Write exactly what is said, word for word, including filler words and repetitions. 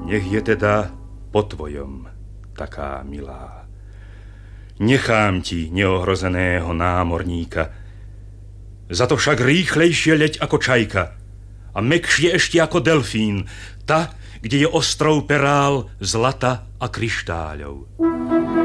Nech je teda po tvojom, taká milá. Nechám ti neohrozeného námorníka. Za to však rýchlejšie leď ako čajka a mäkšie ešte ako delfín, ta, kde je ostrov perál, zlata a kryštáľov.